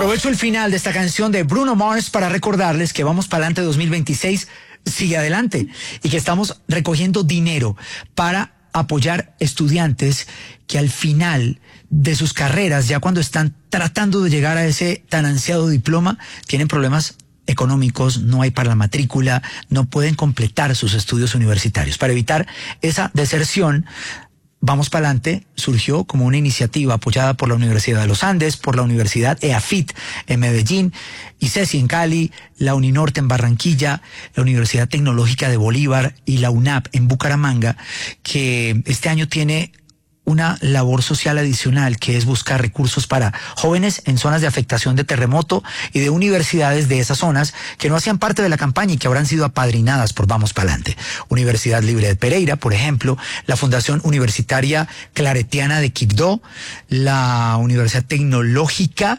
Aprovecho el final de esta canción de Bruno Mars para recordarles que Vamos Pa'lante 2026 sigue adelante y que estamos recogiendo dinero para apoyar estudiantes que al final de sus carreras, ya cuando están tratando de llegar a ese tan ansiado diploma, tienen problemas económicos, no hay para la matrícula, no pueden completar sus estudios universitarios. Para evitar esa deserción, Vamos Pa'lante surgió como una iniciativa apoyada por la Universidad de los Andes, por la Universidad EAFIT en Medellín, ICESI en Cali, la Uninorte en Barranquilla, la Universidad Tecnológica de Bolívar y la UNAP en Bucaramanga, que este año tiene una labor social adicional, que es buscar recursos para jóvenes en zonas de afectación de terremoto y de universidades de esas zonas que no hacían parte de la campaña y que habrán sido apadrinadas por Vamos Pa'lante. Universidad Libre de Pereira, por ejemplo, la Fundación Universitaria Claretiana de Quibdó, la Universidad Tecnológica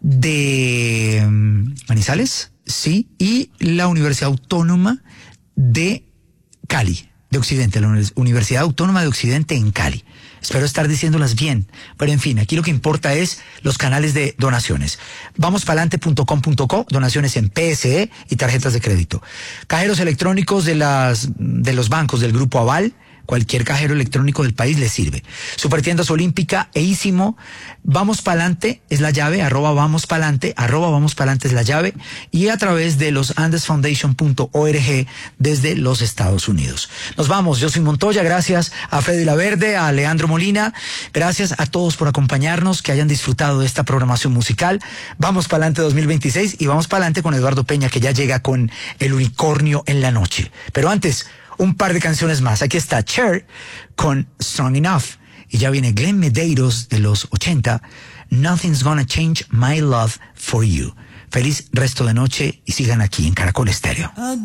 de Manizales, sí, y la Universidad Autónoma de Cali, de Occidente, la Universidad Autónoma de Occidente en Cali. Espero estar diciéndolas bien, pero en fin, aquí lo que importa es los canales de donaciones. Vamospalante.com.co, donaciones en PSE y tarjetas de crédito. Cajeros electrónicos de los bancos del Grupo Aval, cualquier cajero electrónico del país le sirve. Supertiendas Olímpica e Ísimo, Vamos Pa'lante es la llave, @Vamos Pa'lante es la llave, y a través de los andesfoundation.org desde los Estados Unidos. Nos vamos, yo soy Montoya, gracias a Freddy Laverde, a Leandro Molina, gracias a todos por acompañarnos, que hayan disfrutado de esta programación musical. Vamos Pa'lante 2026 y vamos Pa'lante con Eduardo Peña, que ya llega con El Unicornio en la Noche. Pero antes, un par de canciones más. Aquí está Cher con Strong Enough. Y ya viene Glenn Medeiros de los 80, Nothing's Gonna Change My Love for You. Feliz resto de noche y sigan aquí en Caracol Estéreo.